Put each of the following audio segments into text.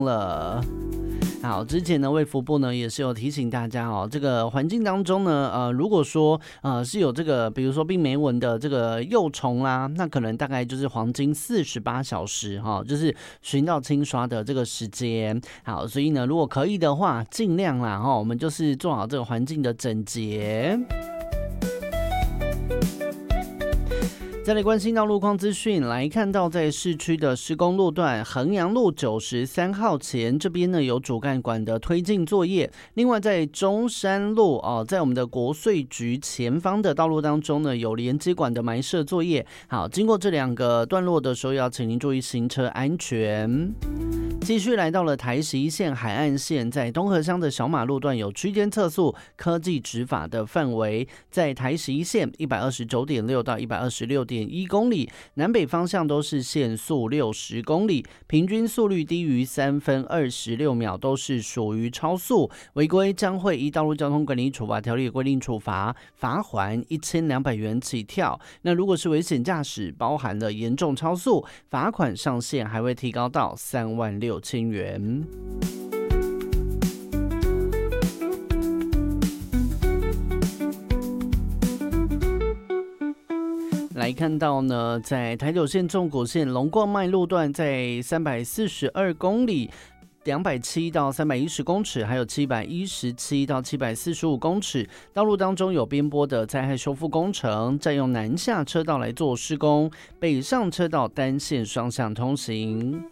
了。好，之前呢，卫福部呢也是有提醒大家哦，这个环境当中呢，如果说是有这个，比如说病媒蚊的这个幼虫啦，那可能大概就是黄金48小时哈，就是寻到清刷的这个时间。好，所以呢，如果可以的话，尽量啦哈，我们就是做好这个环境的整洁。再来关心到路况资讯，来看到在市区的施工路段衡阳路93号前这边呢有主干管的推进作业，另外在中山路在我们的国税局前方的道路当中呢有连接管的埋设作业。好，经过这两个段落的时候，要请您注意行车安全。继续来到了台11线海岸线，在东河乡的小马路段有区间测速科技执法的范围，在台11线129.6到126.1公里，南北方向都是限速60公里，平均速率低于3分26秒都是属于超速，违规将会依道路交通管理处罚条例规定处罚，罚锾1200元起跳。那如果是危险驾驶，包含了严重超速，罚款上限还会提高到36000元。来看到呢，在台九线纵谷线龙冠脉路段，在342公里。207到310公尺，还有717到745公尺，道路当中有边坡的灾害修复工程，占用南下车道来做施工，北上车道单线双向通行。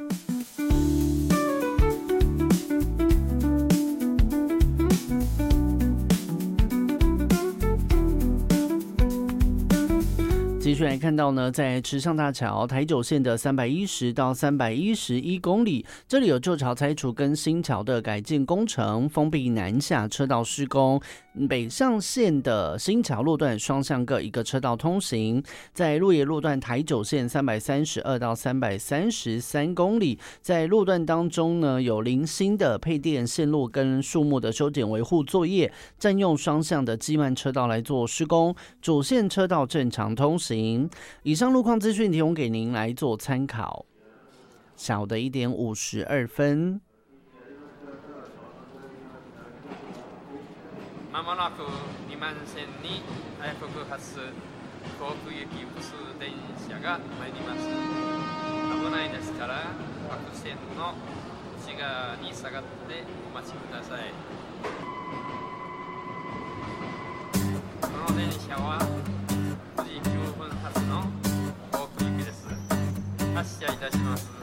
继续来看到呢，在池上大桥台九线的310到311公里，这里有旧桥拆除跟新桥的改建工程，封闭南下车道施工，北上线的新桥路段双向各一个车道通行。在鹿野路段台九线332到333公里，在路段当中呢，有零星的配电线路跟树木的修剪维护作业，占用双向的基慢车道来做施工，主线车道正常通行。以上路况资讯提供给您来做参考。下午的1点52分。 まもなく2番線に早国発甲府行き普通電車が参ります。危ないですから各線の内側に下がってお待ちください。この電車は9時9分発の甲府行きです。発車いたします。